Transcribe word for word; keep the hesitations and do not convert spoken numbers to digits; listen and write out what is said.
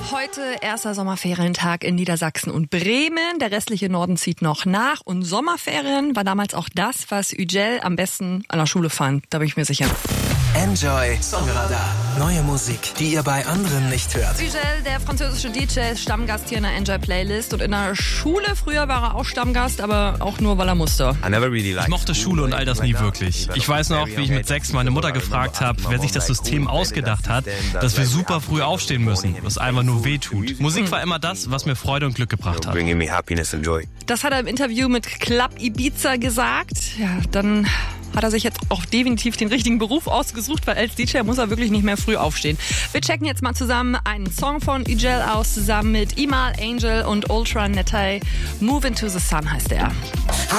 Heute erster Sommerferientag in Niedersachsen und Bremen. Der restliche Norden zieht noch nach. Und Sommerferien war damals auch das, was Üjel am besten an der Schule fand. Da bin ich mir sicher. Enjoy Songradar. Neue Musik, die ihr bei anderen nicht hört. Üjel, der französische D J, ist Stammgast hier in der Enjoy Playlist. Und in der Schule früher war er auch Stammgast, aber auch nur, weil er musste. Ich mochte Schule und all das nie wirklich. Ich weiß noch, wie ich mit sechs meine Mutter gefragt habe, wer sich das System ausgedacht hat, dass wir super früh aufstehen müssen, was einfach nur wehtut. Musik war immer das, was mir Freude und Glück gebracht hat. Das hat er im Interview mit Club Ibiza gesagt. Ja, dann hat er sich jetzt auch definitiv den richtigen Beruf ausgesucht, weil als D J muss er wirklich nicht mehr früh aufstehen. Wir checken jetzt mal zusammen einen Song von Üjel aus, zusammen mit Imal, Angel und Ultra Netay. Move into the Sun heißt er.